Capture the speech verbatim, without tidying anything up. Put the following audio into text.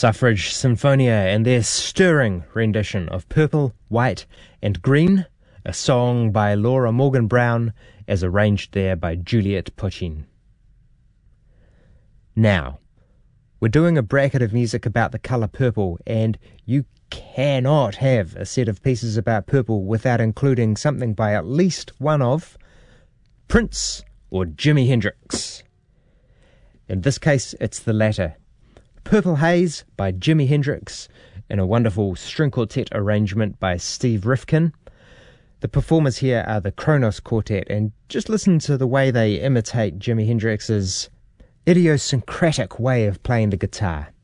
Suffrage Sinfonia and their stirring rendition of Purple, White and Green, a song by Laura Morgan Brown as arranged there by Juliet Pochin. Now, we're doing a bracket of music about the colour purple, and you cannot have a set of pieces about purple without including something by at least one of Prince or Jimi Hendrix. In this case, it's the latter. Purple Haze by Jimi Hendrix in a wonderful string quartet arrangement by Steve Rifkin. The performers here are the Kronos Quartet, and just listen to the way they imitate Jimi Hendrix's idiosyncratic way of playing the guitar.